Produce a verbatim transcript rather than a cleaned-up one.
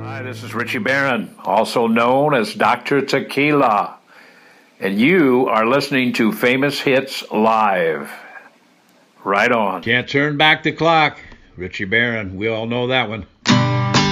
Hi, this is Richie Barron, also known as Doctor Tequila, and you are listening to Famous Hits Live. Right on. Can't turn back the clock. Richie Barron, we all know that one.